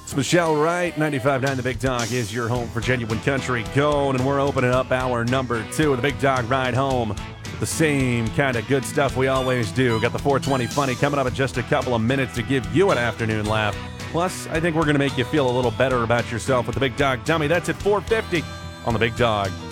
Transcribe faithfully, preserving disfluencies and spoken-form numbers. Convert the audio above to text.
It's Michelle Wright. ninety-five point nine The Big Dog is your home for genuine country gold, and we're opening up hour number two of the Big Dog Ride Home. The same kind of good stuff we always do. Got the four twenty Funny coming up in just a couple of minutes to give you an afternoon laugh. Plus, I think we're going to make you feel a little better about yourself with the Big Dog Dummy. That's at four fifty on the Big Dog